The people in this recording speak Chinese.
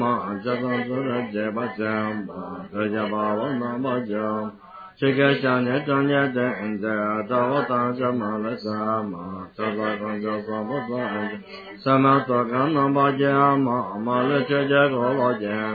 嘛，这个做的这把讲嘛，这家把我那么讲，这个想念正念等着，找我当什么来什么，这个工作做不做，什么做个那么讲嘛，嘛了这个老讲。